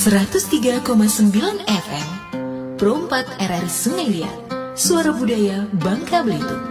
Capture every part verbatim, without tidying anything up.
seratus tiga koma sembilan F M Pro empat R R I Sungai Liat, Suara Budaya Bangka Belitung.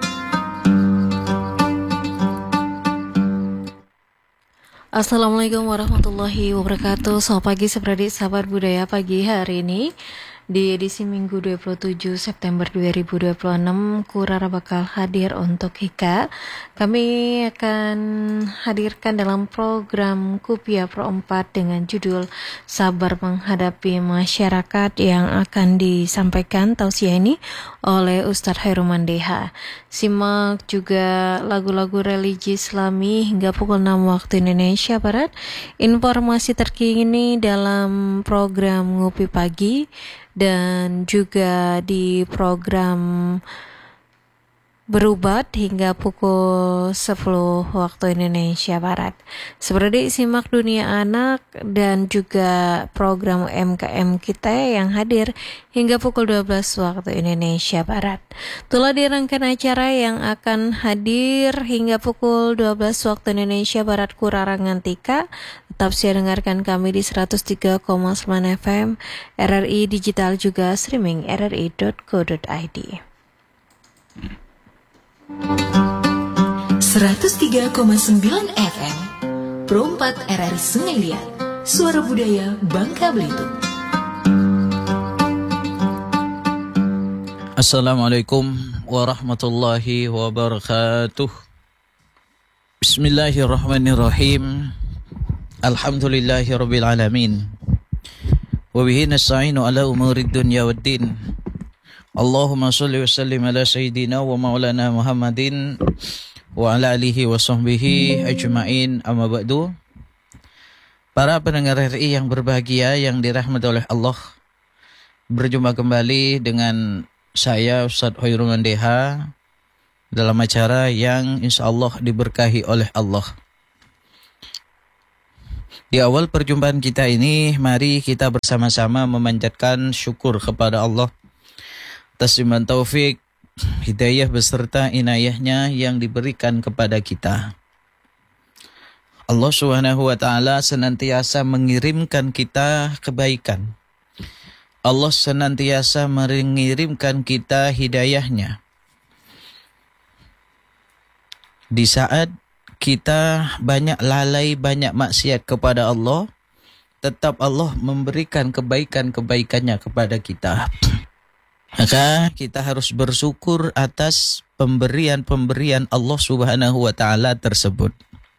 Assalamualaikum warahmatullahi wabarakatuh. Selamat pagi sahabat sahabat budaya. Pagi hari ini di edisi Minggu dua puluh tujuh September dua ribu dua puluh enam, Kurara bakal hadir untuk Hika. Kami akan hadirkan dalam program Kupiah Pro empat dengan judul Sabar Menghadapi Masyarakat, yang akan disampaikan tausiah ini oleh Ustadz Hairul Mandeha. Simak juga lagu-lagu religi Islami hingga pukul enam waktu Indonesia Barat. Informasi terkini dalam program Ngopi Pagi dan juga di program Berubat hingga pukul sepuluh waktu Indonesia Barat. Seperti simak Dunia Anak dan juga program M K M kita yang hadir hingga pukul dua belas waktu Indonesia Barat. Itulah dirangkaian acara yang akan hadir hingga pukul dua belas waktu Indonesia Barat Kurara Ngantika. Tetap siap dengarkan kami di seratus tiga koma sembilan F M, R R I Digital, juga streaming r r i dot co dot i d. seratus tiga koma sembilan F M Pro empat R R I Sungai Liat, Suara Budaya Bangka Belitung. Assalamualaikum warahmatullahi wabarakatuh. Bismillahirrahmanirrahim. Alhamdulillahirabbil alamin. Wa bihi nasta'inu ala umurid dunya waddin. Allahumma shalli wa sallim ala sayyidina wa maulana Muhammadin wa ala alihi wa sahbihi ajma'in, amma ba'du. Para pendengar R R I yang berbahagia, yang dirahmati oleh Allah, berjumpa kembali dengan saya Ustadz Hairul Mandeha dalam acara yang insyaallah diberkahi oleh Allah. Di awal perjumpaan kita ini, mari kita bersama-sama memanjatkan syukur kepada Allah atas limpahan taufik, hidayah beserta inayahnya yang diberikan kepada kita. Allah Subhanahu wa taala senantiasa mengirimkan kita kebaikan. Allah senantiasa mengirimkan kita hidayahnya. Di saat kita banyak lalai, banyak maksiat kepada Allah, tetap Allah memberikan kebaikan-kebaikannya kepada kita. Maka kita harus bersyukur atas pemberian-pemberian Allah Subhanahu wa taala tersebut.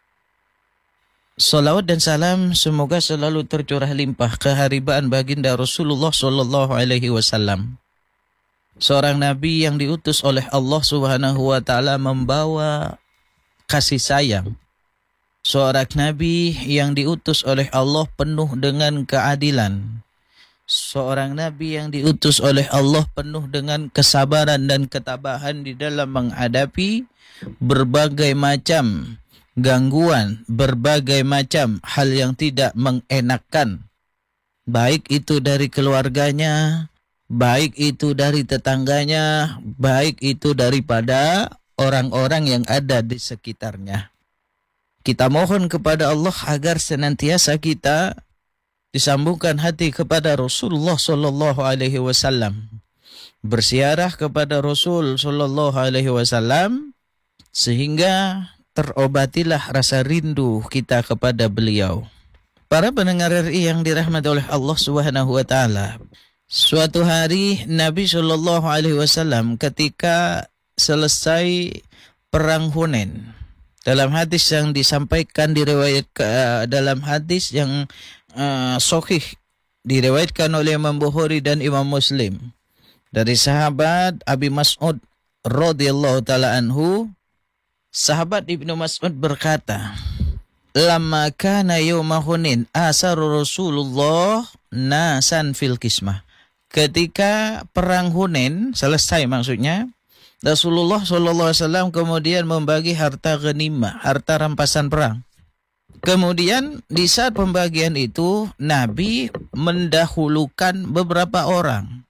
Salawat dan salam semoga selalu tercurah limpah keharibaan baginda Rasulullah sallallahu alaihi wasallam. Seorang nabi yang diutus oleh Allah Subhanahu wa taala membawa kasih sayang. Seorang nabi yang diutus oleh Allah penuh dengan keadilan. Seorang nabi yang diutus oleh Allah penuh dengan kesabaran dan ketabahan di dalam menghadapi berbagai macam gangguan, berbagai macam hal yang tidak mengenakkan, baik itu dari keluarganya, baik itu dari tetangganya, baik itu daripada orang-orang yang ada di sekitarnya. Kita mohon kepada Allah agar senantiasa kita disambungkan hati kepada Rasulullah sallallahu alaihi wasallam, bersiarah kepada Rasul sallallahu alaihi wasallam, sehingga terobatilah rasa rindu kita kepada beliau. Para pendengar R R I yang dirahmati oleh Allah Subhanahu wa taala, suatu hari Nabi sallallahu alaihi wasallam ketika selesai perang Hunain, dalam hadis yang disampaikan diriwayat uh, dalam hadis yang Uh, sahih diriwayatkan oleh Imam Bukhari dan Imam Muslim dari sahabat Abi Mas'ud radhiyallahu taala anhu. Sahabat Ibnu Mas'ud berkata, "Lamma kana yauma Hunain asar Rasulullah nasan fil qismah." Ketika perang Hunain selesai, maksudnya Rasulullah sallallahu alaihi wasallam kemudian membagi harta ghanimah, harta rampasan perang. Kemudian di saat pembagian itu Nabi mendahulukan beberapa orang.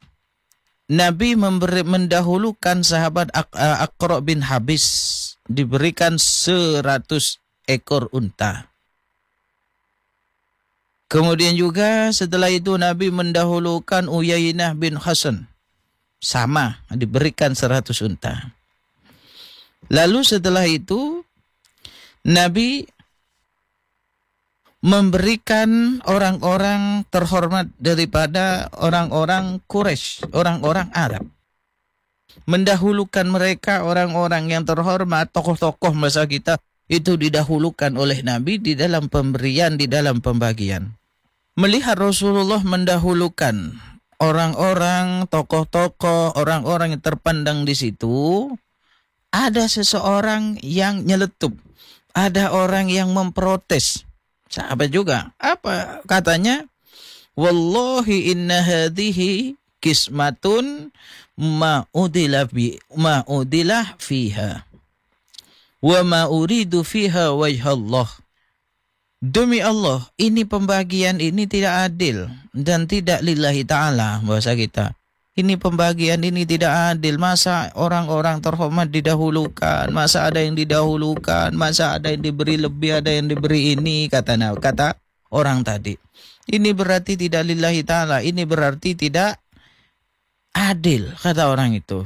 Nabi memberi, mendahulukan sahabat Ak- Aqra bin Habis, diberikan seratus ekor unta. Kemudian juga setelah itu Nabi mendahulukan Uyainah bin Hasan. Sama, diberikan seratus unta. Lalu setelah itu Nabi memberikan orang-orang terhormat daripada orang-orang Quraisy, orang-orang Arab. Mendahulukan mereka, orang-orang yang terhormat, tokoh-tokoh masa kita, itu didahulukan oleh Nabi di dalam pemberian, di dalam pembagian. Melihat Rasulullah mendahulukan orang-orang, tokoh-tokoh, orang-orang yang terpandang di situ, ada seseorang yang nyeletup, ada orang yang memprotes. Sahabat juga, apa katanya? Wallahi inna hadhihi kismatun ma'udilah bi ma'udilah fiha wa ma uridu fiha wajhallah. Demi Allah, ini pembagian ini tidak adil dan tidak lillahi ta'ala, bahasa kita. Ini pembagian ini tidak adil. Masa orang-orang terhormat didahulukan, masa ada yang didahulukan, masa ada yang diberi lebih, ada yang diberi ini, kata kata orang tadi. Ini berarti tidak lillahi ta'ala, ini berarti tidak adil, kata orang itu.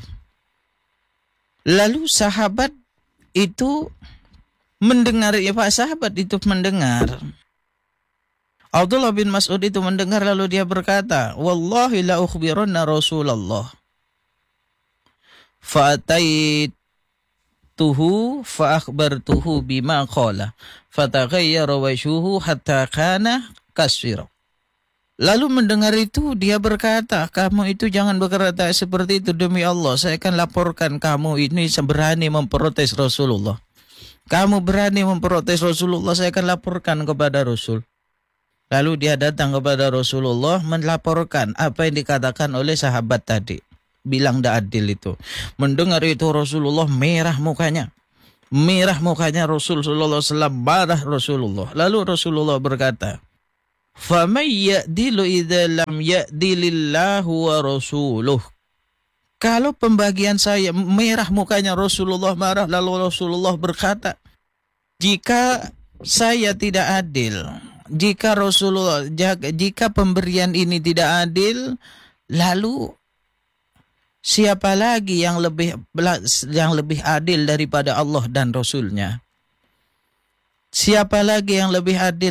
Lalu sahabat itu mendengar, ya Pak, sahabat itu mendengar. Abdullah bin Mas'ud itu mendengar lalu dia berkata, Wallahi la ukhbiranna Rasulullah. Fa'ataituhu fa'akhbartuhu bima qala. Fataghayyara wajhuhu hatta kana kasfira. Lalu mendengar itu dia berkata, kamu itu jangan berkata seperti itu, demi Allah saya akan laporkan kamu ini berani memprotes Rasulullah. Kamu berani memprotes Rasulullah, saya akan laporkan kepada Rasul. Lalu dia datang kepada Rasulullah melaporkan apa yang dikatakan oleh sahabat tadi. Bilang tidak adil itu. Mendengar itu Rasulullah merah mukanya. Merah mukanya Rasul sallallahu alaihi wasallam, marah Rasulullah. Lalu Rasulullah berkata, "Faman ya'dilu idza lam ya'dilillahu wa rasuluh." Kalau pembagian saya, merah mukanya Rasulullah, marah. Lalu Rasulullah berkata, jika saya tidak adil, jika Rasulullah, jika pemberian ini tidak adil, lalu siapa lagi yang lebih yang lebih adil daripada Allah dan Rasulnya? Siapa lagi yang lebih adil